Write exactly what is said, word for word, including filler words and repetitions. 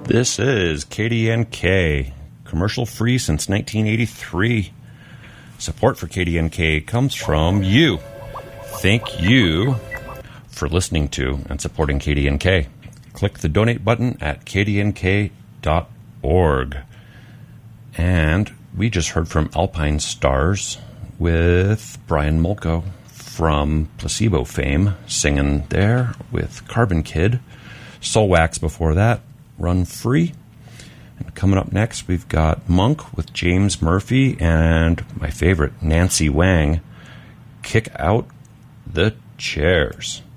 This is K D N K, commercial-free since nineteen eighty-three. Support for K D N K comes from you. Thank you for listening to and supporting K D N K. Click the donate button at k d n k dot org. And we just heard from Alpine Stars with Brian Molko from Placebo fame, singing there with Carbon Kid. Soul Wax before that, Run Free. And coming up next, we've got Monk with James Murphy and my favorite, Nancy Wang, Kick Out the Chairs.